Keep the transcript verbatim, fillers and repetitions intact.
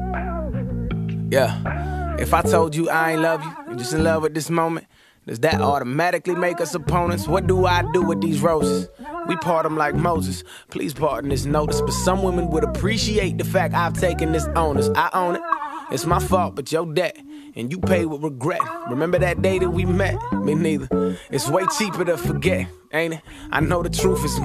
Yeah. If I told you I ain't love you, you're just in love with this moment, does that automatically make us opponents? What do I do with these roses? We part them like Moses. Please pardon this notice, but some women would appreciate the fact I've taken this onus. I own it. It's my fault, but your debt, and you pay with regret. Remember that day that we met? Me neither. It's way cheaper to forget, ain't it? I know the truth is